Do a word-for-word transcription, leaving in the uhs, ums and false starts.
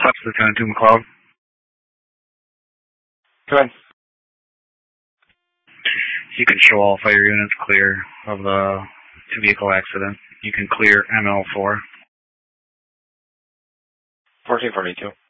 Steps, Lieutenant to McLeod. Go ahead. You can show all fire units clear of the vehicle accident. You can clear M L four. fourteen forty-two.